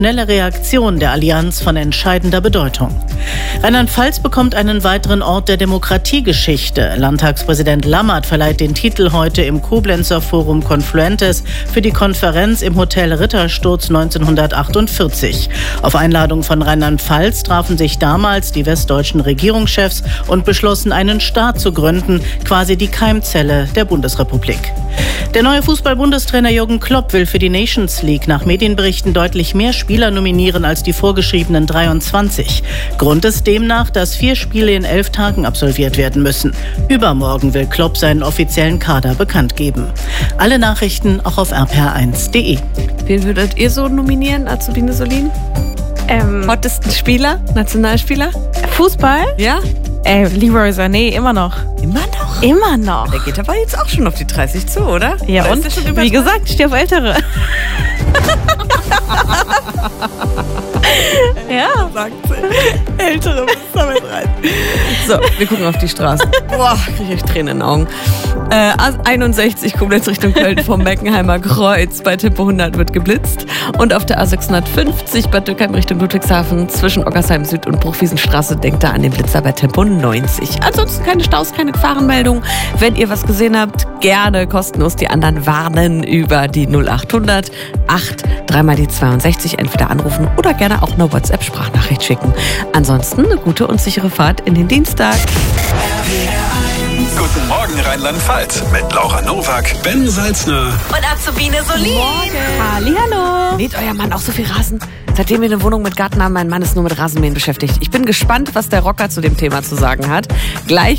schnelle Reaktion der Allianz von entscheidender Bedeutung. Rheinland-Pfalz bekommt einen weiteren Ort der Demokratiegeschichte. Landtagspräsident Lammert verleiht den Titel heute im Koblenzer Forum Confluentes für die Konferenz im Hotel Rittersturz 1948. Auf Einladung von Rheinland-Pfalz trafen sich damals die westdeutschen Regierungschefs und beschlossen, einen Staat zu gründen, quasi die Keimzelle der Bundesrepublik. Der neue Fußball-Bundestrainer Jürgen Klopp will für die Nations League nach Medienberichten deutlich mehr Spieler nominieren als die vorgeschriebenen 23. Grund ist demnach, dass 4 Spiele in 11 Tagen absolviert werden müssen. Übermorgen will Klopp seinen offiziellen Kader bekannt geben. Alle Nachrichten auch auf rpr1.de. Wen würdet ihr so nominieren, Azubine Solin? Hottesten Spieler, Nationalspieler? Fußball? Ja? Leroy Sané, immer noch. Immer noch? Immer noch. Der geht aber jetzt auch schon auf die 30 zu, oder? Ja, oder und wie gesagt, ich stehe auf Ältere. Ja. Sagt sie. Ältere muss damit rein. So, wir gucken auf die Straße. Boah, kriege ich Tränen in den Augen. 61 Koblenz Richtung Köln vom Meckenheimer Kreuz. Bei Tempo 100 wird geblitzt. Und auf der A650 Bad Dürkheim Richtung Ludwigshafen zwischen Ockersheim Süd und Bruchwiesenstraße denkt da an den Blitzer bei Tempo 90. Ansonsten keine Staus, keine Gefahrenmeldung. Wenn ihr was gesehen habt, gerne kostenlos die anderen warnen über die 0800 8 3 mal die 62. Entweder anrufen oder gerne auch eine WhatsApp-Sprachnachricht schicken. Ansonsten eine gute und sichere Fahrt in den Dienstag. Guten Morgen Rheinland-Pfalz mit Laura Nowak, Ben Salzner und Azubine Solin. Hallihallo. Mäht euer Mann auch so viel Rasen? Seitdem wir eine Wohnung mit Garten haben, mein Mann ist nur mit Rasenmähen beschäftigt. Ich bin gespannt, was der Rocker zu dem Thema zu sagen hat. Gleich